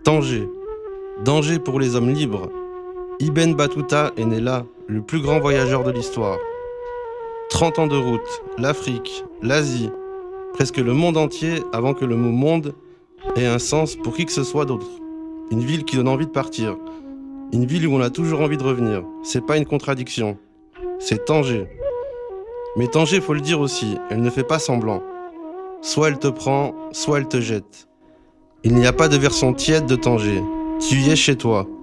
Tanger. Danger pour les hommes libres. Ibn Battuta est né là, le plus grand voyageur de l'histoire. 30 ans de route, l'Afrique, l'Asie, presque le monde entier avant que le mot monde ait un sens pour qui que ce soit d'autre. Une ville qui donne envie de partir. Une ville où on a toujours envie de revenir. C'est pas une contradiction. C'est Tanger. Mais Tanger, faut le dire aussi, elle ne fait pas semblant. Soit elle te prend, soit elle te jette. Il n'y a pas de version tiède de Tanger. Tu y es chez toi.